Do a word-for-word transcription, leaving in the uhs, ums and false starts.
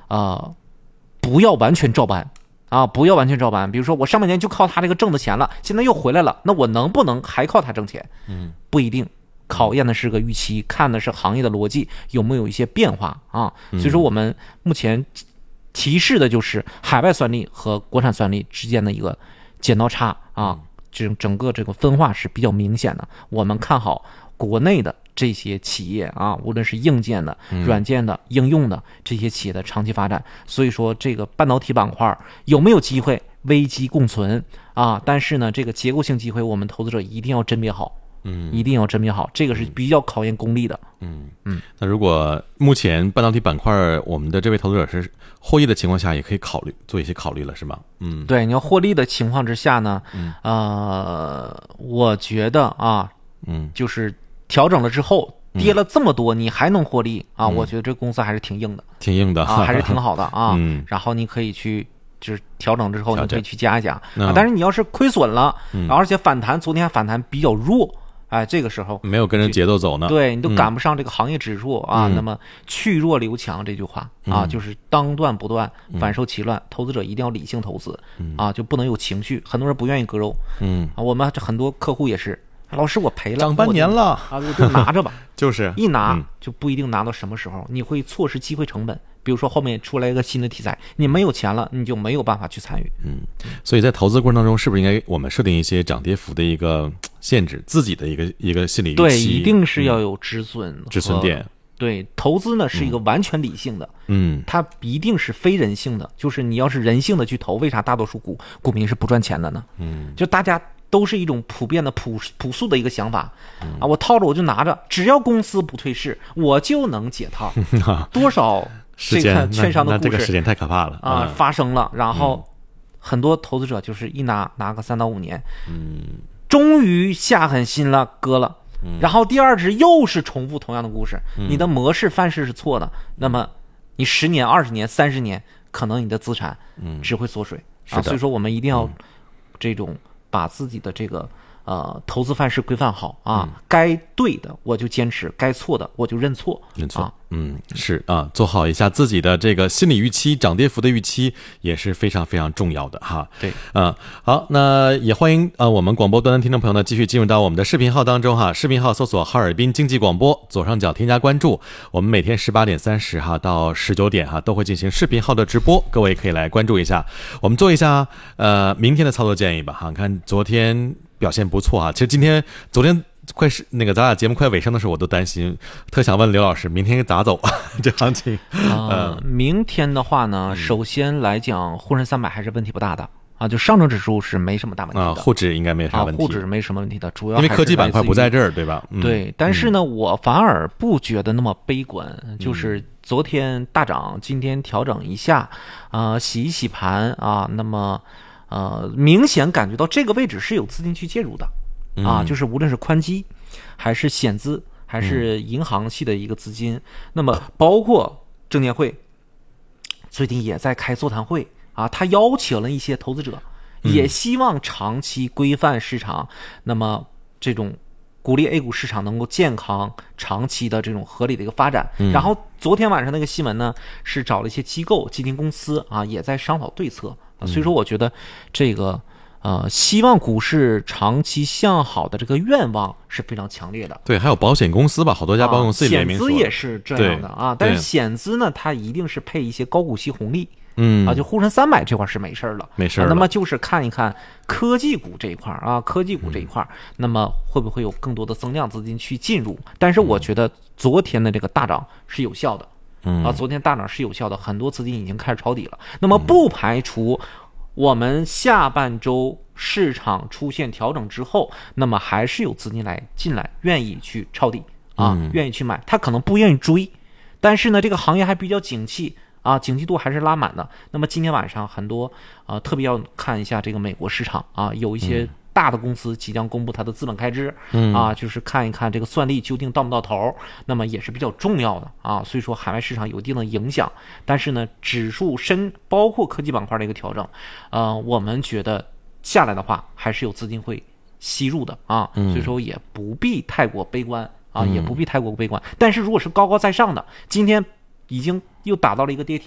呃，不要完全照搬啊，不要完全照搬。比如说我上半年就靠它这个挣的钱了，现在又回来了，那我能不能还靠它挣钱？ 嗯， 不一定。考验的是个预期，看的是行业的逻辑有没有一些变化啊。所以说我们目前提示的就是海外算力和国产算力之间的一个剪刀差啊，整整个这个分化是比较明显的。我们看好国内的这些企业啊，无论是硬件的、软件的、应用的这些企业的长期发展。所以说这个半导体板块有没有机会？危机共存啊，但是呢，这个结构性机会我们投资者一定要甄别好。嗯，一定要甄别好，这个是比较考验功力的。 嗯嗯，那如果目前半导体板块我们的这位投资者是获益的情况下，也可以考虑做一些考虑了，是吗？嗯， 对，你要获利的情况之下呢， 嗯、 呃，我觉得啊， 嗯， 就是调整了之后跌了这么多，你还能获利啊？ 嗯、 我觉得这公司还是挺硬的， 挺硬的啊，还是挺好的啊。 嗯， 然后你可以去。就是调整之后，你可以去加一加、 嗯啊。但是你要是亏损了，嗯、而且反弹，昨天还反弹比较弱，哎，这个时候没有跟着节奏走呢， 对你都赶不上这个行业指数、嗯、啊。那么去弱留强这句话、嗯、啊，就是当断不断，反受其乱。嗯、投资者一定要理性投资、嗯、啊，就不能有情绪。很多人不愿意割肉， 嗯啊，我们很多客户也是，老师我赔了， 涨半年了啊，我就拿着吧， 就是一拿、 嗯、 就不一定拿到什么时候，你会错失机会成本。比如说后面出来一个新的题材，你没有钱了，你就没有办法去参与。 嗯，所以在投资过程当中，是不是应该我们设定一些涨跌幅的一个限制，自己的一个一个心理预期？ 对，一定是要有止损、嗯、 止损点。 对，投资呢是一个完全理性的， 嗯， 它一定是非人性的。就是你要是人性的去投，为啥大多数股股民是不赚钱的呢？ 嗯， 就大家都是一种普遍的朴朴素的一个想法、嗯、啊，我套着我就拿着，只要公司不退市，我就能解套。多少？这个券商的故事， 那这个时间太可怕了啊！发生了，然后很多投资者就是一拿拿个三到五年， 嗯， 终于下狠心了，割了，然后第二只又是重复同样的故事，你的模式范式是错的，那么你十年、二十年、三十年，可能你的资产只会缩水啊！所以说，我们一定要这种把自己的这个。呃，投资范式规范好啊，嗯、该对的我就坚持，该错的我就认错， 认错。 啊、 嗯，是啊，做好一下自己的这个心理预期，涨跌幅的预期也是非常非常重要的哈。 对， 嗯，好，那也欢迎啊、呃，我们广播端的听众朋友呢，继续进入到我们的视频号当中哈。视频号搜索哈尔滨经济广播，左上角添加关注。我们每天十八点三十哈到十九点哈都会进行视频号的直播，各位可以来关注一下。我们做一下呃明天的操作建议吧哈。看昨天。表现不错啊！其实今天、昨天快是那个咱俩节目快尾声的时候，我都担心，特想问刘老师，明天咋走这行情？ 呃，嗯、明天的话呢，首先来讲，沪深三百还是问题不大的啊，就上证指数是没什么大问题的啊，沪指应该没啥问题， 啊、沪指没什么问题的，主要因为科技板块不在这儿，对吧？ 嗯、对，但是呢，我反而不觉得那么悲观，嗯、就是昨天大涨，今天调整一下，呃，洗一洗盘啊，那么。呃，明显感觉到这个位置是有资金去介入的，啊，就是无论是宽基，还是险资，还是银行系的一个资金，那么包括证监会最近也在开座谈会啊，他邀请了一些投资者，也希望长期规范市场，那么这种鼓励 A 股市场能够健康长期的这种合理的一个发展。然后昨天晚上那个新闻呢，是找了一些机构、基金公司啊，也在商讨对策。所以说，我觉得这个呃，希望股市长期向好的这个愿望是非常强烈的。 对，还有保险公司吧，好多家保险公司也联名说， 险资也是这样的啊。但是险资呢，它一定是配一些高股息红利。 嗯啊，就沪深三百这块是没事了， 没事了、 啊。那么就是看一看科技股这一块啊，科技股这一块，嗯、那么会不会有更多的增量资金去进入？但是我觉得昨天的这个大涨是有效的。 嗯啊，昨天大涨是有效的，很多资金已经开始抄底了。那么不排除我们下半周市场出现调整之后，那么还是有资金来进来，愿意去抄底啊， 嗯、 愿意去买。他可能不愿意追，但是呢，这个行业还比较景气啊，景气度还是拉满的。那么今天晚上很多啊，特别要看一下这个美国市场啊，有一些。大的公司即将公布它的资本开支， 嗯啊，就是看一看这个算力究竟到不到头，那么也是比较重要的啊。所以说海外市场有一定的影响，但是呢，指数深包括科技板块的一个调整，呃，我们觉得下来的话还是有资金会吸入的啊，所以说也不必太过悲观啊，也不必太过悲观。但是如果是高高在上的，今天已经又打到了一个跌停。